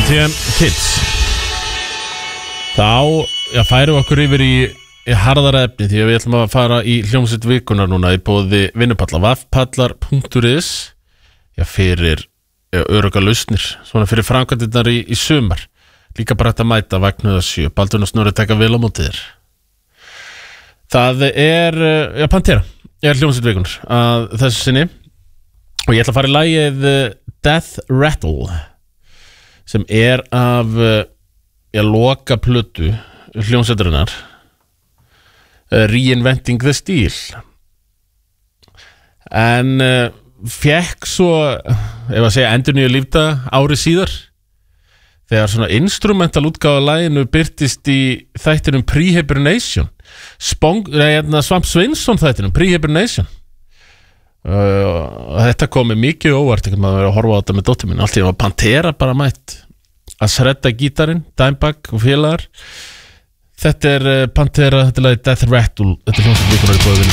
MTM Kids. Þá færum okkur yfir í harðara efni því að við ætlum að fara í hljómsveit vikunar núna í boði vinnupalla vaffpallar.is fyrir örugga lausnir svona fyrir framkvæmdirnar í sumar. Líka bara hægt að mæta vegna það 7 Baldvin og Snorri taka vel á móti þér. Það Pantera hljómsveit vikunar að þessu sinni og ég ætla að fara í lagið Death Rattle sem af loka plötu hljómsveitarinnar Reinventing the Steel en fekk svo endurnýju lífdaga ári síðar þegar svona instrumental útgáfa af laginu birtist í þættinum Pre-Hibernation Svamp Sveinsson þættinum Pre-Hibernation og þetta kom mikið óvart þegar maður að horfa á þetta með dóttir minn allt í að Pantera bara mætt að sredda gítarinn, Dimebag og félagar þetta Pantera, þetta lagið Death Rattle þetta hljómsveit vikunar í boði